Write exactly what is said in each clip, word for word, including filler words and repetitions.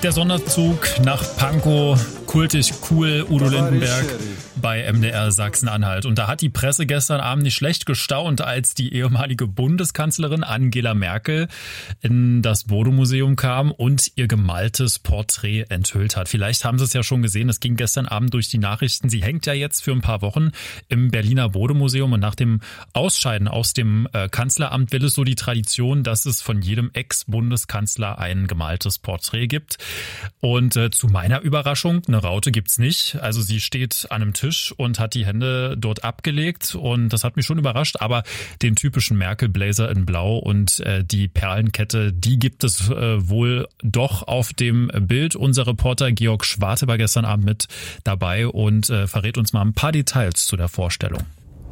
Der Sonderzug nach Pankow, kultig cool, Udo Lindenberg bei M D R Sachsen-Anhalt. Und da hat die Presse gestern Abend nicht schlecht gestaunt, als die ehemalige Bundeskanzlerin Angela Merkel in das Bode-Museum kam und ihr gemaltes Porträt enthüllt hat. Vielleicht haben Sie es ja schon gesehen, es ging gestern Abend durch die Nachrichten. Sie hängt ja jetzt für ein paar Wochen im Berliner Bode-Museum und nach dem Ausscheiden aus dem äh, Kanzleramt will es so die Tradition, dass es von jedem Ex-Bundeskanzler ein gemaltes Porträt gibt. Und äh, zu meiner Überraschung, eine Raute gibt's nicht. Also sie steht an einem Tisch und hat die Hände dort abgelegt und das hat mich schon überrascht. Aber den typischen Merkel-Blazer in Blau und äh, die Perlenkette, die gibt es äh, wohl doch auf dem Bild. Unser Reporter Georg Schwarte war gestern Abend mit dabei und äh, verrät uns mal ein paar Details zu der Vorstellung.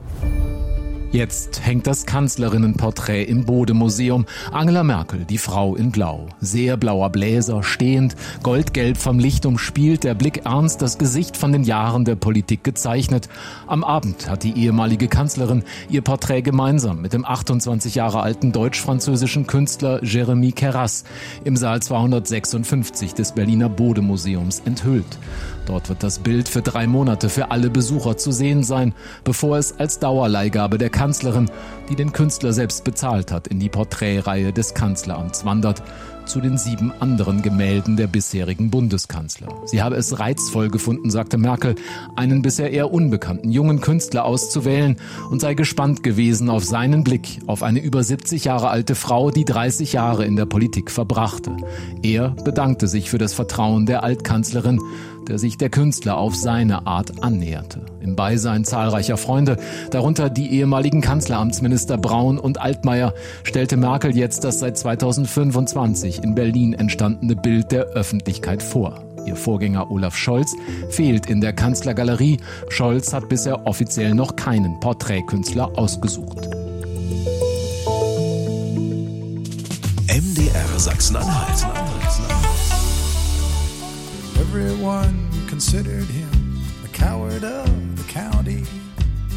Jetzt hängt das Kanzlerinnenporträt im Bode-Museum. Angela Merkel, die Frau in Blau. Sehr blauer Bläser, stehend, goldgelb vom Licht umspielt, der Blick ernst, das Gesicht von den Jahren der Politik gezeichnet. Am Abend hat die ehemalige Kanzlerin ihr Porträt gemeinsam mit dem achtundzwanzig Jahre alten deutsch-französischen Künstler Jérémy Queyras im Saal zweihundertsechsundfünfzig des Berliner Bode-Museums enthüllt. Dort wird das Bild für drei Monate für alle Besucher zu sehen sein, bevor es als Dauerleihgabe der Kanzlerin, die den Künstler selbst bezahlt hat, in die Porträtreihe des Kanzleramts wandert, zu den sieben anderen Gemälden der bisherigen Bundeskanzler. Sie habe es reizvoll gefunden, sagte Merkel, einen bisher eher unbekannten jungen Künstler auszuwählen und sei gespannt gewesen auf seinen Blick auf eine über siebzig Jahre alte Frau, die dreißig Jahre in der Politik verbrachte. Er bedankte sich für das Vertrauen der Altkanzlerin, der sich der Künstler auf seine Art annäherte. Im Beisein zahlreicher Freunde, darunter die ehemaligen Kanzleramtsminister Braun und Altmaier, stellte Merkel jetzt das seit zweitausendfünfundzwanzig in Berlin entstandene Bild der Öffentlichkeit vor. Ihr Vorgänger Olaf Scholz fehlt in der Kanzlergalerie. Scholz hat bisher offiziell noch keinen Porträtkünstler ausgesucht. M D R Sachsen-Anhalt. Everyone considered him the coward of the county.